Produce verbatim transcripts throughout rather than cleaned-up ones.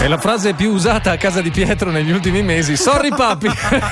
È la frase più usata a casa di Pietro negli ultimi mesi. Sorry papi.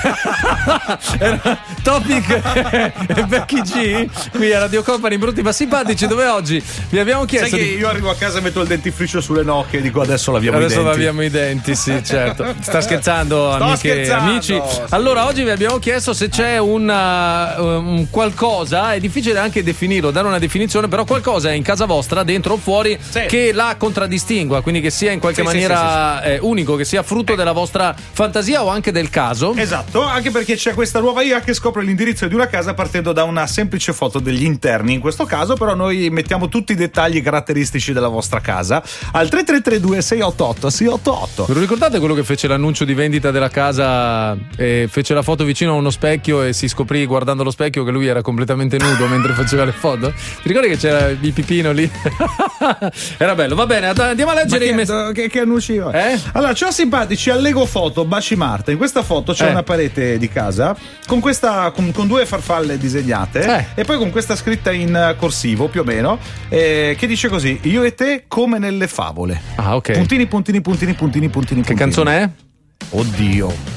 Era Topic e Becky G qui a Radio Company, brutti ma simpatici, dove oggi vi abbiamo chiesto. Sai che di... io arrivo a casa e metto il dentifricio sulle nocche e dico adesso laviamo adesso i denti. Adesso laviamo i denti, sì, certo. Sta scherzando, Sto amiche scherzando, e amici. sì. Allora, oggi vi abbiamo chiesto se c'è una, un qualcosa, è difficile anche definirlo, dare una definizione, però qualcosa è in casa vostra, dentro o fuori, sì, che la contraddistingua, quindi che sia in qualche sì, maniera sì, sì, sì. Eh, unico, che sia frutto eh. della vostra fantasia o anche del caso. Esatto, anche perché c'è questa nuova I A che scopre l'indirizzo di una casa partendo da una semplice foto degli interni. In questo caso però noi mettiamo tutti i dettagli caratteristici della vostra casa al tre tre tre due sei otto otto sei otto otto. Ve lo ricordate quello che fece l'annuncio di vendita della casa e fece la foto vicino a uno specchio e si scoprì guardando lo specchio che lui era completamente nudo mentre faceva le foto? Ti ricordi che c'era il pipino lì? Era bello. Va bene, andiamo a leggere che, i messaggi. Che, che annunci io? Eh? Allora, ciao simpatici, allego foto Baci Marta. In questa foto c'è eh. una parete di casa con questa con, con due farfalle disegnate eh. e poi con questa scritta in corsivo più o meno eh, che dice così: io e te come nelle favole. Ah, ok. Puntini puntini puntini puntini puntini. Che puntini. canzone è? Oddio.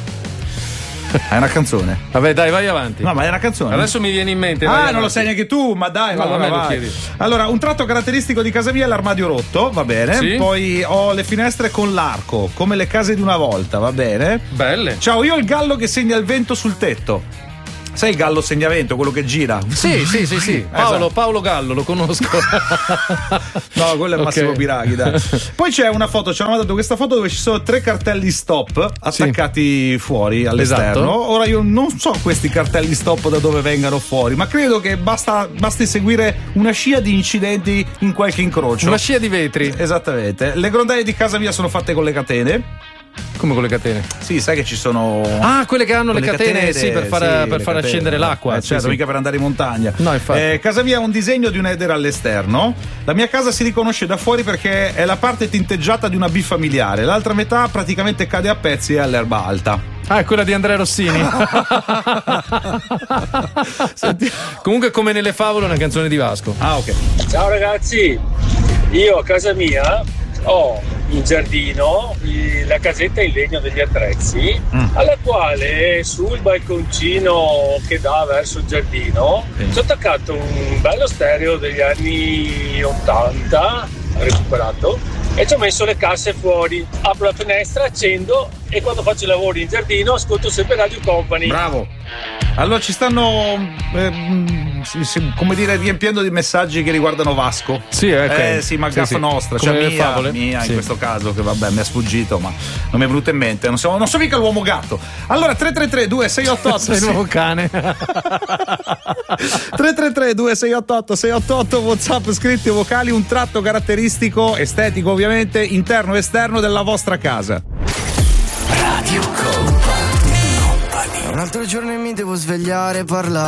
È una canzone. Vabbè, dai, vai avanti. No, ma è una canzone. Adesso mi viene in mente. Ah, non lo sai neanche tu, ma dai, no, allora vai. Allora, un tratto caratteristico di casa mia è l'armadio rotto, va bene. Sì? Poi ho le finestre con l'arco, come le case di una volta, va bene. Belle. Ciao, io ho il gallo che segna il vento sul tetto. Sai il gallo segnavento, quello che gira? Sì, sì, sì, sì. Paolo, esatto. Paolo Gallo, lo conosco. No, quello è Massimo okay. Biraghi, dai. Poi c'è una foto, ci hanno mandato questa foto dove ci sono tre cartelli stop attaccati sì. fuori all'esterno. Esatto. Ora io non so questi cartelli stop da dove vengano fuori, ma credo che basta basti seguire una scia di incidenti in qualche incrocio. Una scia di vetri. Esattamente. Le grondaie di casa mia sono fatte con le catene. Come con le catene? Sì, sai che ci sono. Ah, quelle che hanno le, le catene, catene, sì, per far, sì, per far scendere l'acqua. Eh, certo, sì, mica per andare in montagna. No, infatti. Eh, casa mia ha un disegno di un header all'esterno. La mia casa si riconosce da fuori perché è la parte tinteggiata di una bifamiliare. L'altra metà praticamente cade a pezzi e è all'erba alta. Ah, è quella di Andrea Rossini. Senti, comunque, come nelle favole, una canzone di Vasco. Ah, ok. Ciao ragazzi, io a casa mia ho in giardino la casetta in legno degli attrezzi, mm. alla quale sul balconcino che dà verso il giardino mm. ci ho attaccato un bello stereo degli anni ottanta recuperato e ci ho messo le casse fuori. Apro la finestra, accendo e quando faccio i lavori in giardino ascolto sempre Radio Company. Bravo. Allora ci stanno eh, come dire riempiendo di messaggi che riguardano Vasco. Sì, okay. eh, sì, ma gaffa sì, sì. nostra, come cioè mia, favole. mia sì. in questo caso, che vabbè mi è sfuggito, ma non mi è venuto in mente. Non so, non so mica l'uomo gatto. Allora tre tre tre due sei otto otto sei il nuovo cane. tre tre tre due sei otto otto sei otto otto WhatsApp, scritti vocali, un tratto caratteristico estetico ovviamente interno e esterno della vostra casa. Radio Company. Un altro giorno e mi devo svegliare e parlare.